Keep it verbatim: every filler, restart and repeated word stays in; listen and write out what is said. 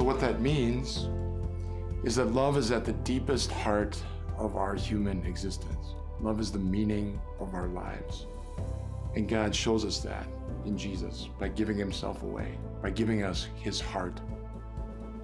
So what that means is that love is at the deepest heart of our human existence. Love is the meaning of our lives. And God shows us that in Jesus by giving himself away, by giving us his heart.